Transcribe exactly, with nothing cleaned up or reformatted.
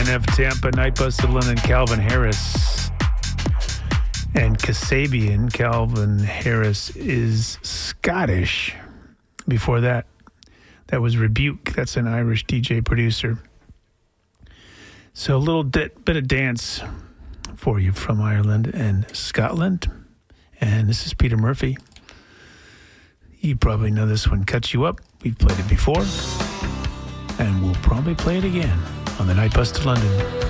N F Tampa, Night Busted London, Calvin Harris. And Kasabian, Calvin Harris, is Scottish. Before that, that was Rebuke. That's an Irish D J producer. So a little bit, bit of dance for you from Ireland and Scotland. And this is Peter Murphy. You probably know this one, Cuts You Up. We've played it before. And we'll probably play it again on the Night Busted London.